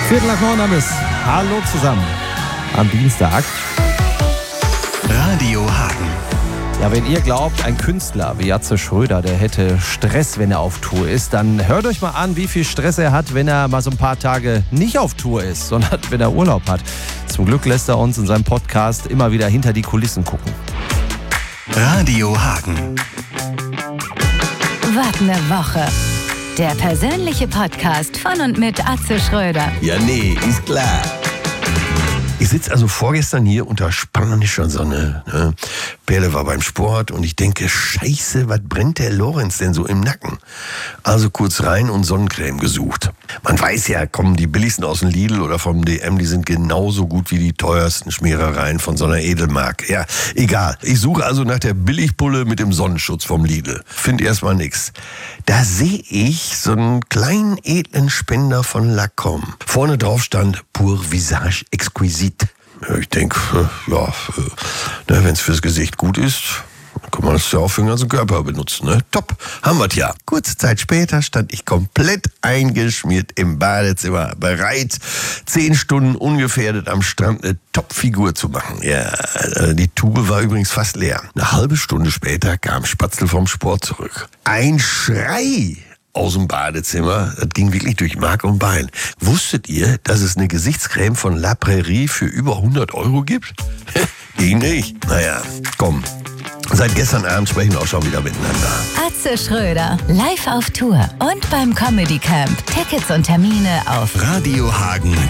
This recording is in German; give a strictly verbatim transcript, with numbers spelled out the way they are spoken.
Viertel nach neun haben wir es. Hallo zusammen. Am Dienstag. Radio Hagen. Ja, wenn ihr glaubt, ein Künstler wie Atze Schröder, der hätte Stress, wenn er auf Tour ist, dann hört euch mal an, wie viel Stress er hat, wenn er mal so ein paar Tage nicht auf Tour ist, sondern wenn er Urlaub hat. Zum Glück lässt er uns in seinem Podcast immer wieder hinter die Kulissen gucken. Radio Hagen. Was ne Woche. Der persönliche Podcast von und mit Atze Schröder. Ja, nee, ist klar. Ich sitze also vorgestern hier unter spanischer Sonne. Ne? Perle war beim Sport und ich denke, scheiße, was brennt der Lorenz denn so im Nacken? Also kurz rein und Sonnencreme gesucht. Man weiß ja, kommen die billigsten aus dem Lidl oder vom D M, die sind genauso gut wie die teuersten Schmierereien von so einer Edelmarke. Ja, egal. Ich suche also nach der Billigpulle mit dem Sonnenschutz vom Lidl. Find erstmal nix. Da sehe ich so einen kleinen edlen Spender von Lancôme. Vorne drauf stand Pour Visage Exquisite. Ich denke, ja, wenn es fürs Gesicht gut ist, kann man das ja auch für den ganzen Körper benutzen. Ne? Top, haben wir ja. Kurze Zeit später stand ich komplett eingeschmiert im Badezimmer, bereit, zehn Stunden ungefährdet am Strand eine Top-Figur zu machen. Ja, die Tube war übrigens fast leer. Eine halbe Stunde später kam Spatzel vom Sport zurück. Ein Schrei aus dem Badezimmer, das ging wirklich durch Mark und Bein. Wusstet ihr, dass es eine Gesichtscreme von La Prairie für über hundert Euro gibt? Ich nicht. Naja, komm. Seit gestern Abend sprechen wir auch schon wieder miteinander. Atze Schröder, live auf Tour und beim Comedy Camp. Tickets und Termine auf Radio Hagen.